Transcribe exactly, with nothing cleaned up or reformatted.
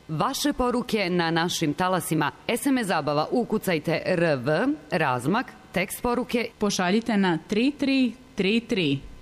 Vaše poruke na našim talasima. es em es zabava, ukucajte R V, razmak, tekst poruke. Pošaljite na tri tri tri tri.